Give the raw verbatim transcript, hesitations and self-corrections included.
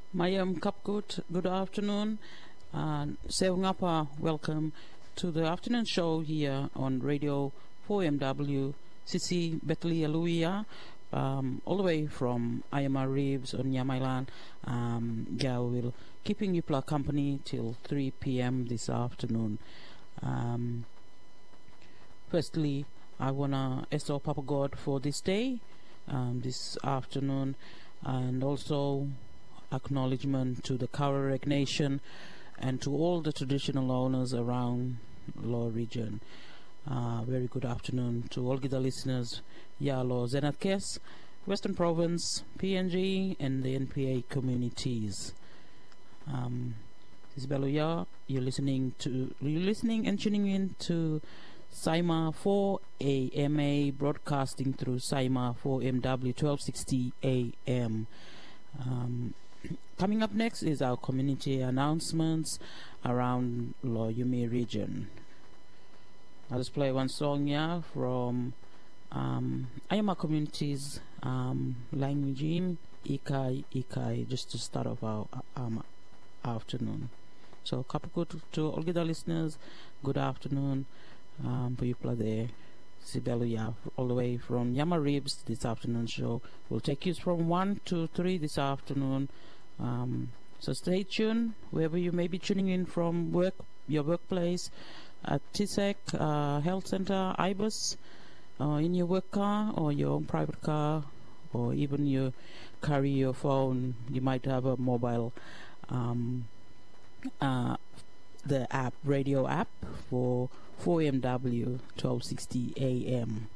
Mayam Kapkut, good afternoon. And Sevngapa, welcome to the afternoon show here on Radio four M W, Sisi Betli Aluia, um, all the way from Ayama Reeves on Yamailan. Um, yeah, we'll keeping you company till three p.m. this afternoon. Um, firstly, I want to ask our Papa God for this day, um, this afternoon, and also acknowledgement to the Kaurarek Nation and to all the traditional owners around Law region. Uh, very good afternoon to all the listeners. Yalo Zenatkes, Western Province, P N G, and the N P A communities. Um, this is Beluya. You're listening to you're listening and tuning in to Saima four A M A, broadcasting through Saima four M W twelve sixty A M. Um, coming up next is our community announcements around Loyumi region. I'll just play one song here from um, Ayama community's um, language in Ikai Ikai, just to start off our um, afternoon. So, Kapukut to all the listeners, good afternoon. Um, people there. Sibeluya, all the way from Yama Ribs. This afternoon show will take you from one to three this afternoon. Um, so stay tuned wherever you may be tuning in from work, your workplace, at T S E C, uh, Health Center, I B U S, uh, in your work car or your own private car, or even you carry your phone. You might have a mobile, um, uh, the app, radio app for four M W twelve sixty A M.